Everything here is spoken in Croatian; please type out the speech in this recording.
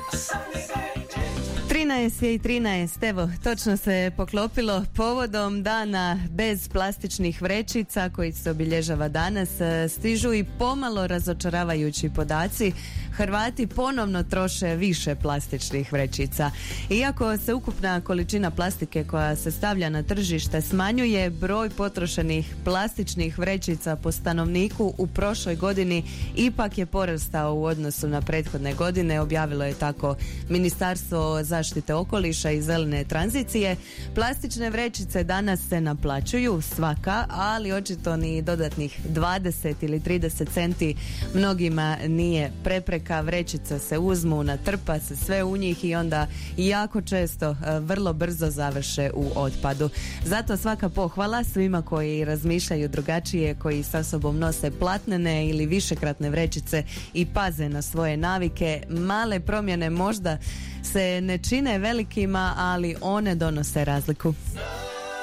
13:13, evo, točno se poklopilo povodom dana bez plastičnih vrećica koji se obilježava danas. Stižu i pomalo razočaravajući podaci. Hrvati ponovno troše više plastičnih vrećica. Iako se ukupna količina plastike koja se stavlja na tržište smanjuje, broj potrošenih plastičnih vrećica po stanovniku u prošloj godini ipak je porastao u odnosu na prethodne godine, objavilo je tako Ministarstvo zaštite okoliša i zelene tranzicije. Plastične vrećice danas se naplaćuju svaka, ali očito ni dodatnih 20 ili 30 centi mnogima nije prepreka. Vrećice se uzmu, natrpa se sve u njih i onda jako često vrlo brzo završe u otpadu. Zato svaka pohvala svima koji razmišljaju drugačije, koji sa sobom nose platnene ili višekratne vrećice i paze na svoje navike. Male promjene možda se ne čine velikima, ali one donose razliku.